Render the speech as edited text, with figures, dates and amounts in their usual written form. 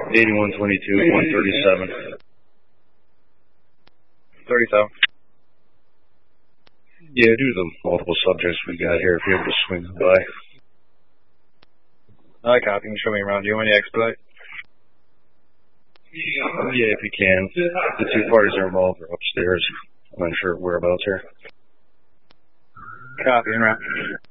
8122, 137. 30,000. Yeah, due to the multiple subjects we got here, if you're able to swing them by. I copy. You can show me around. Do you want any expedite? Yeah, if you can. The two parties are involved are upstairs. I'm not sure whereabouts here. Copy, and round.